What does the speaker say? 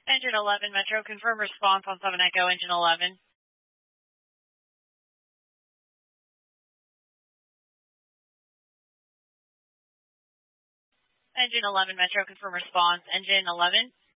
Engine 11 Metro, confirm response on 7 Echo, Engine 11. Engine 11 Metro, confirm response. Engine 11.